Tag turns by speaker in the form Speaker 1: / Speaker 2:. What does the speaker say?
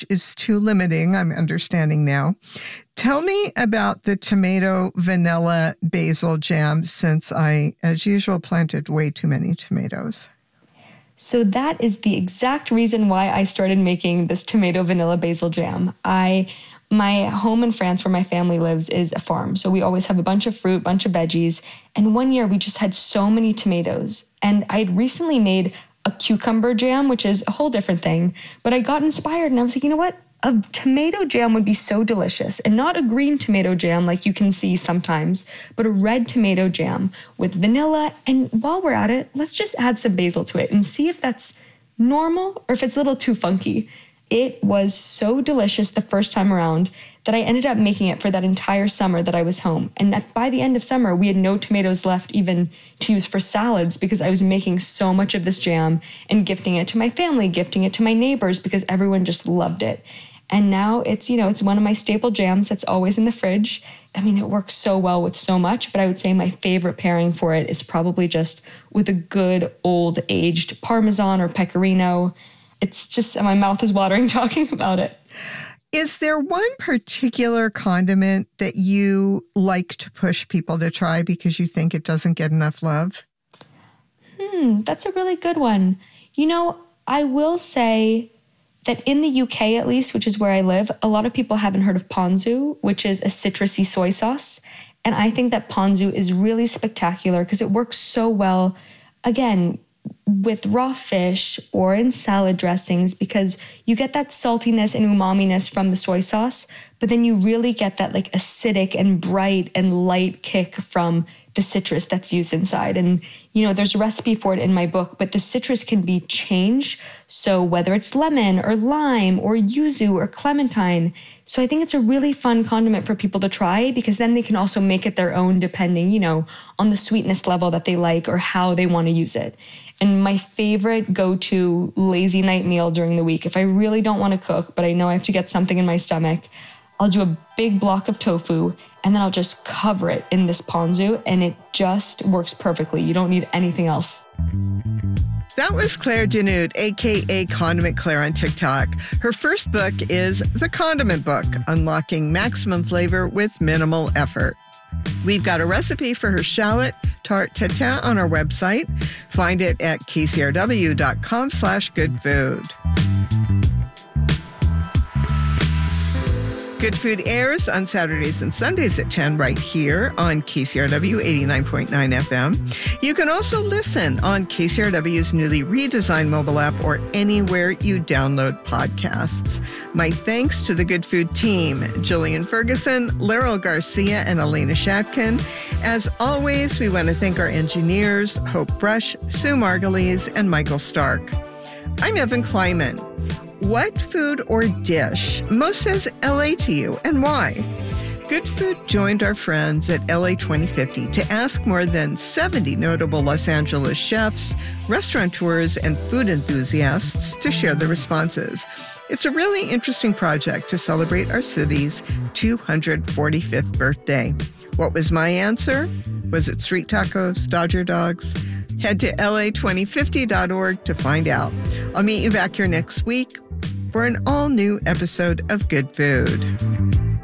Speaker 1: is too limiting, I'm understanding now. Tell me about the tomato vanilla basil jam, since I, as usual, planted way too many tomatoes.
Speaker 2: So that is the exact reason why I started making this tomato vanilla basil jam. My home in France where my family lives is a farm. So we always have a bunch of fruit, bunch of veggies. And one year we just had so many tomatoes. And I'd recently made a cucumber jam, which is a whole different thing. But I got inspired and I was like, you know what? A tomato jam would be so delicious. And not a green tomato jam like you can see sometimes, but a red tomato jam with vanilla. And while we're at it, let's just add some basil to it and see if that's normal or if it's a little too funky. It was so delicious the first time around that I ended up making it for that entire summer that I was home. And by the end of summer, we had no tomatoes left even to use for salads because I was making so much of this jam and gifting it to my family, gifting it to my neighbors because everyone just loved it. And now it's one of my staple jams that's always in the fridge. I mean, it works so well with so much, but I would say my favorite pairing for it is probably just with a good old aged Parmesan or Pecorino. It's just, my mouth is watering talking about it.
Speaker 1: Is there one particular condiment that you like to push people to try because you think it doesn't get enough love?
Speaker 2: That's a really good one. I will say that in the UK, at least, which is where I live, a lot of people haven't heard of ponzu, which is a citrusy soy sauce. And I think that ponzu is really spectacular because it works so well, again, with raw fish or in salad dressings because you get that saltiness and umaminess from the soy sauce, but then you really get that like acidic and bright and light kick from the citrus that's used inside. And, there's a recipe for it in my book, but the citrus can be changed. So whether it's lemon or lime or yuzu or clementine. So I think it's a really fun condiment for people to try because then they can also make it their own depending, on the sweetness level that they like or how they want to use it. And my favorite go-to lazy night meal during the week, if I really don't want to cook, but I know I have to get something in my stomach, I'll do a big block of tofu and then I'll just cover it in this ponzu and it just works perfectly. You don't need anything else.
Speaker 1: That was Claire Denude, a.k.a. Condiment Claire on TikTok. Her first book is The Condiment Book, Unlocking Maximum Flavor with Minimal Effort. We've got a recipe for her shallot tart tatin on our website. Find it at kcrw.com/goodfood. Good Food airs on Saturdays and Sundays at 10 right here on KCRW 89.9 FM. You can also listen on KCRW's newly redesigned mobile app or anywhere you download podcasts. My thanks to the Good Food team, Jillian Ferguson, Laurel Garcia, and Elena Shatkin. As always, we want to thank our engineers, Hope Brush, Sue Margulies, and Michael Stark. I'm Evan Kleiman. What food or dish most says LA to you and why? Good Food joined our friends at LA 2050 to ask more than 70 notable Los Angeles chefs, restaurateurs, and food enthusiasts to share their responses. It's a really interesting project to celebrate our city's 245th birthday. What was my answer? Was it street tacos, Dodger dogs? Head to la2050.org to find out. I'll meet you back here next week for an all-new episode of Good Food.